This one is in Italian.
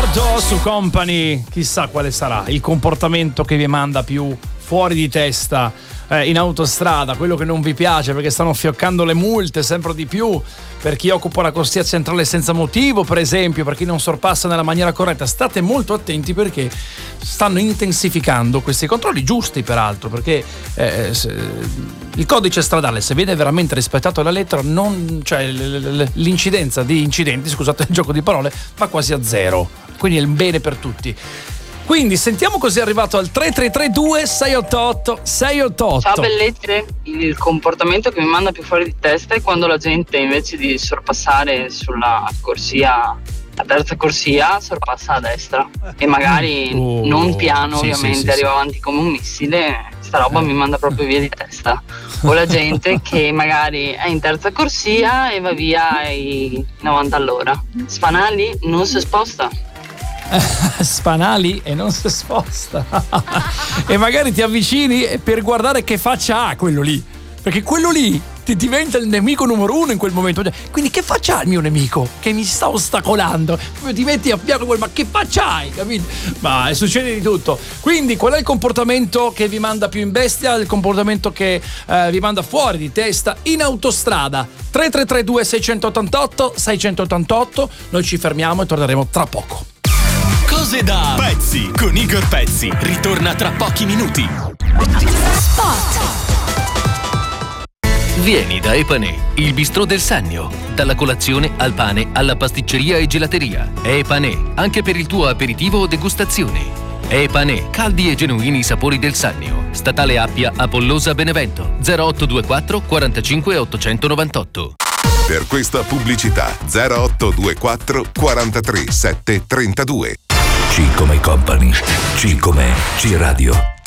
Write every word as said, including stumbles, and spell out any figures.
ottantotto su Company, chissà quale sarà il comportamento che vi manda più fuori di testa eh, in autostrada, quello che non vi piace perché stanno fioccando le multe sempre di più per chi occupa la corsia centrale senza motivo, per esempio, per chi non sorpassa nella maniera corretta. State molto attenti perché stanno intensificando questi controlli, giusti peraltro, perché eh, se, il codice stradale, se viene veramente rispettato alla lettera, non, cioè l'incidenza di incidenti, scusate il gioco di parole, va quasi a zero, quindi è il bene per tutti. Quindi sentiamo cos'è arrivato al tre tre tre due sei otto otto sei otto otto. Ciao bellezze, il comportamento che mi manda più fuori di testa è quando la gente, invece di sorpassare sulla corsia, la terza corsia, sorpassa a destra e magari oh, non piano, sì, ovviamente, sì, sì, arriva sì. avanti come un missile. Sta roba eh. mi manda proprio via di testa. O la gente che magari è in terza corsia e va via ai novanta all'ora. Sfanali, non si sposta. Spanali e non si sposta e magari ti avvicini per guardare che faccia ha quello lì, perché quello lì ti diventa il nemico numero uno in quel momento. Quindi che faccia ha il mio nemico che mi sta ostacolando? Ti metti a fianco, ma che faccia hai, capito? Ma succede di tutto. Quindi qual è il comportamento che vi manda più in bestia, il comportamento che eh, vi manda fuori di testa in autostrada? Tre tre tre due sei otto otto sei otto otto. Noi ci fermiamo e torneremo tra poco. Cose da Pezzi con Igor Pezzi ritorna tra pochi minuti. Spot. Vieni da Epanè, il bistrò del Sannio. Dalla colazione al pane alla pasticceria e gelateria. Epanè, anche per il tuo aperitivo o degustazione. Epanè, caldi e genuini sapori del Sannio. Statale Appia, Apollosa, Benevento. zero otto due quattro quarantacinque ottocentonovantotto. Per questa pubblicità zero otto due quattro quarantatré sette trentadue. C come Company, C come C Radio.